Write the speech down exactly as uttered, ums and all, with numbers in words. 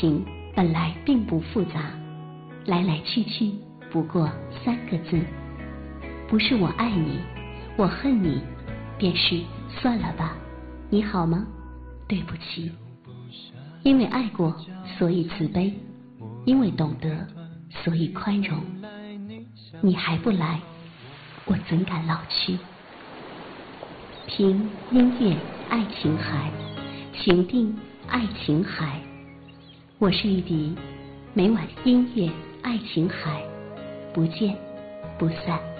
情本来并不复杂，来来去去不过三个字，不是我爱你，我恨你，便是算了吧，你好吗？对不起。因为爱过，所以慈悲；因为懂得，所以宽容。你还不来，我怎敢老去？听音乐爱琴海，情定爱琴海。我是玉笛，每晚音乐爱琴海，不见不散。